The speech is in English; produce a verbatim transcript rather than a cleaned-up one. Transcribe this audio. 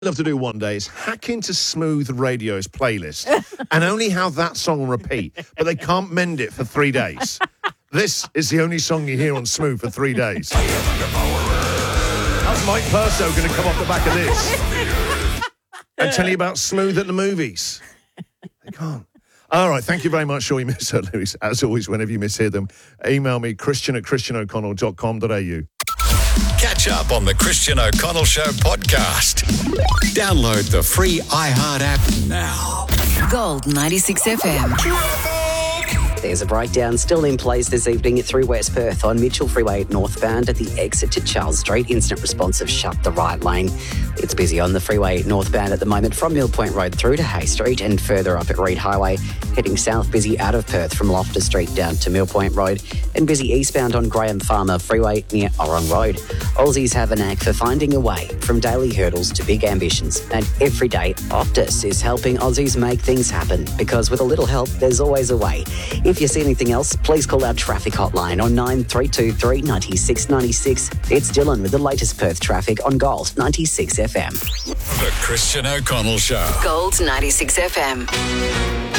love to do one day is hack into Smooth Radio's playlist and only have that song on repeat, but they can't mend it for three days. This is the only song you hear on Smooth for three days. How's Mike Perso going to come off the back of this and tell you about Smooth at the movies? They can't. All right, thank you very much, all you misheard lyrics. As always, whenever you mishear them, email me, christian at christian o'connell dot com dot a u. Catch up on the Christian O'Connell Show podcast. Download the free iHeart app now. Gold ninety-six F M. There's a breakdown still in place this evening through West Perth on Mitchell Freeway northbound at the exit to Charles Street. Instant response have shut the right lane. It's busy on the freeway northbound at the moment from Mill Point Road through to Hay Street and further up at Reed Highway. Heading south, busy out of Perth from Loftus Street down to Mill Point Road and busy eastbound on Graham Farmer Freeway near Orrong Road. Aussies have a knack for finding a way from daily hurdles to big ambitions, and every day Optus is helping Aussies make things happen, because with a little help there's always a way. If you see anything else, please call our traffic hotline on nine three two three, nine six nine six. It's Dylan with the latest Perth traffic on Gold ninety-six F M. The Christian O'Connell Show. Gold ninety-six F M.